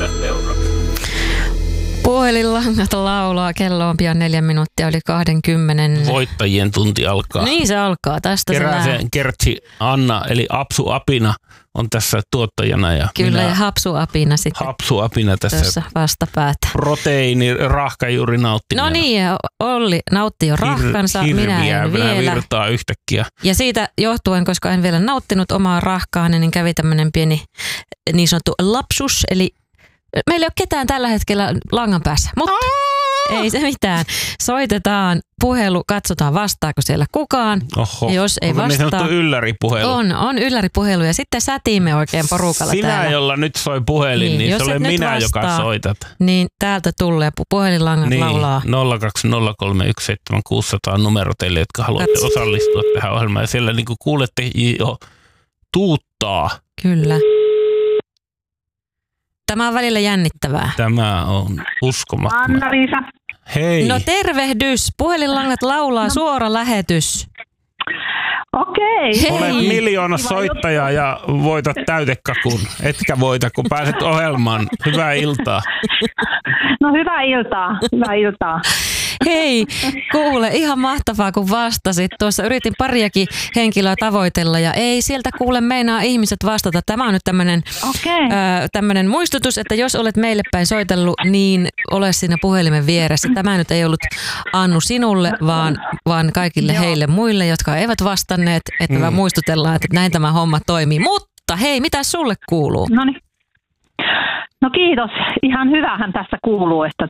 mitä seuraavaksi? Puhelinlangat laulaa, kello on pian 4 minuuttia yli 20. Voittajien tunti alkaa. Niin se alkaa, tästä Keräsen Kertsi Anna, eli Apsu Apina, on tässä tuottajana. Ja kyllä, ja Hapsu Apina sitten. Hapsu Apina tässä vastapäätä. Proteiini, rahka juuri nauttimena. No niin, ja Olli nautti jo rahkansa, minä en vielä. Virtaa yhtäkkiä. Ja siitä johtuen, koska en vielä nauttinut omaa rahkaani, niin kävi tämmöinen pieni niin sanottu lapsus, eli meillä ei ole ketään tällä hetkellä langan päässä, mutta ei se mitään. Soitetaan puhelu, katsotaan vastaako siellä kukaan. Oho, ja jos ei vastaa, niin sanottu ylläripuhelu? On ylläripuhelu ja sitten sätiimme oikein porukalla Sinä, täällä. Jolla nyt soi puhelin, niin se olen minä, vastaa, joka soitat. Niin täältä tulee puhelinlangat laulaa. 020317600 numero teille, jotka haluatte osallistua tähän ohjelmaan. Ja siellä niin kuin kuulette jo tuuttaa. Kyllä. Tämä on välillä jännittävää. Tämä on uskomattomaa. Anna-Liisa. Hei. No tervehdys. Puhelinlangat laulaa, suora lähetys. Okei. Olet miljoona soittajaa ja voitat täytekakun. Etkä voita, kun pääset ohjelmaan. Hyvää iltaa. No hyvää iltaa. Hei, kuule, ihan mahtavaa kun vastasit. Tuossa yritin pariakin henkilöä tavoitella ja ei sieltä kuule meinaa ihmiset vastata. Tämä on nyt tämmöinen muistutus, että jos olet meille päin soitellut, niin ole siinä puhelimen vieressä. Tämä nyt ei ollut Annu sinulle, vaan kaikille heille muille, jotka eivät vastanneet, että me muistutellaan, että näin tämä homma toimii. Mutta hei, mitä sulle kuuluu? Noniin. No kiitos. Ihan hyvähän tässä kuuluu, että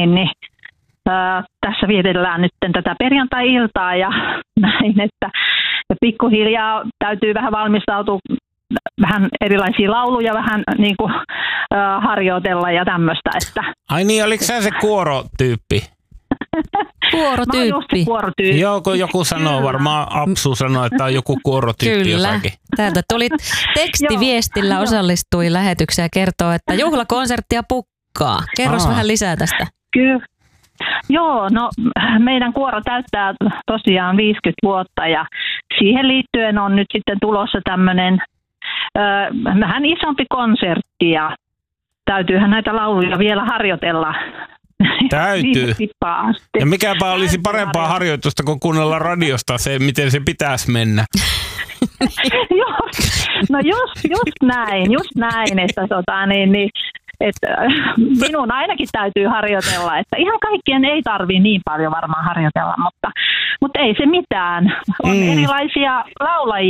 tässä vietellään nyt tätä perjantai-iltaa ja näin, että pikkuhiljaa täytyy vähän valmistautua, vähän erilaisia lauluja vähän niin kuin harjoitella ja tämmöistä. Että. Ai niin, oliko sä se kuorotyyppi? Kuorotyyppi. Joo, kun joku sanoo, varmaan Apsu sanoo, että on joku kuorotyyppi jossakin. Täältä tuli tekstiviestillä osallistui lähetykseen ja kertoo, että juhlakonserttia pukkaa. Kerros vähän lisää tästä. Kyllä. Joo, no meidän kuoro täyttää tosiaan 50 vuotta ja siihen liittyen on nyt sitten tulossa tämmöinen vähän isompi konsertti ja täytyyhän näitä lauluja vielä harjoitella. Täytyy. Ja mikäpä olisi parempaa harjoitusta kuin kuunnella radiosta se, miten se pitäisi mennä. Joo, no just näin, että että minun ainakin täytyy harjoitella, että ihan kaikkien ei tarvitse niin paljon varmaan harjoitella, mutta ei se mitään. On erilaisia laulajia